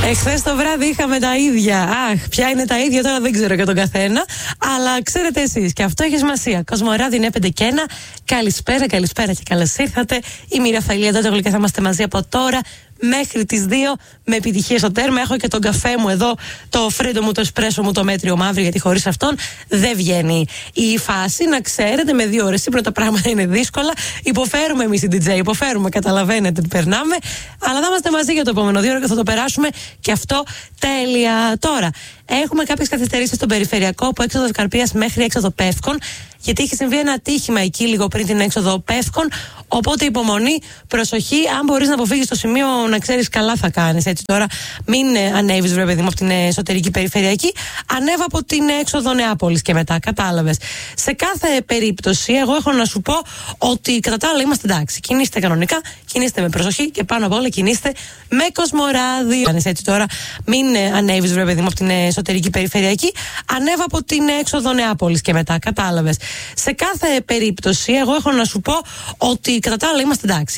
Εχθές το βράδυ είχαμε τα ίδια. Αχ, ποια είναι τα ίδια τώρα δεν ξέρω για τον καθένα. Αλλά ξέρετε εσείς, και αυτό έχει σημασία. Κοσμοράδι είναι 5 και 1. Καλησπέρα, καλησπέρα και καλώς ήρθατε. Είμαι η Ραφαηλία Ντότογλου και θα είμαστε μαζί από τώρα μέχρι τις 2 με επιτυχία στο τέρμα. Έχω και τον καφέ μου εδώ, το φρέντο μου, το εσπρέσο μου, το μέτριο μαύρο, γιατί χωρίς αυτόν δεν βγαίνει η φάση. Να ξέρετε, με 2 ώρες σήμερα τα πράγματα είναι δύσκολα. Υποφέρουμε εμείς οι DJ, υποφέρουμε, καταλαβαίνετε τι περνάμε. Αλλά θα είμαστε μαζί για το επόμενο 2 ώρες και θα το περάσουμε και αυτό τέλεια. Τώρα, έχουμε κάποιες καθυστερήσεις στον περιφερειακό από έξοδο Καρπίας μέχρι έξοδο Πεύκων. Γιατί είχε συμβεί ένα ατύχημα εκεί λίγο πριν την έξοδο Πεύκων. Οπότε υπομονή, προσοχή. Αν μπορείς να αποφύγεις το σημείο, να ξέρεις, καλά θα κάνεις. Έτσι τώρα, μην ανέβεις, βρε παιδί μου, από την εσωτερική περιφερειακή. Ανέβα από την έξοδο Νεάπολης και μετά. Κατάλαβες. Σε κάθε περίπτωση, εγώ έχω να σου πω ότι κατά τα άλλα είμαστε εντάξει. Κινήστε κανονικά, κινήστε με προσοχή και πάνω απ' όλα κινήστε με Κοσμοράδι. Έτσι τώρα, μην ανέβεις, βρε παιδί μου, από την εσωτερική περιφερειακή. Ανέβα από την έξοδο Νεάπολης και μετά. Κατάλαβες. Σε κάθε περίπτωση, εγώ έχω να σου πω ότι κατά τα άλλα είμαστε εντάξει.